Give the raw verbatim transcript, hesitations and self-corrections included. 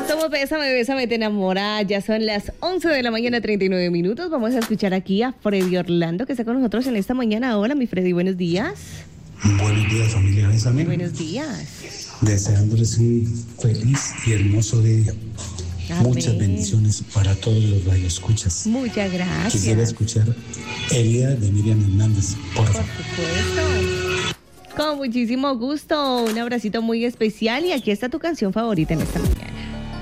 Somos Bésame, Bésame, te enamora. Ya son las once de la mañana, treinta y nueve minutos. Vamos a escuchar aquí a Freddy Orlando, que está con nosotros en esta mañana. Hola, mi Freddy, buenos días. Buenos días, familia Bésame. Buenos días. Deseándoles un feliz y hermoso día. Amén. Muchas bendiciones para todos los radioescuchas. Muchas gracias. Quisiera escuchar Elida de Miriam Hernández, por Por favor. supuesto. Con muchísimo gusto. Un abracito muy especial. Y aquí está tu canción favorita en esta noche.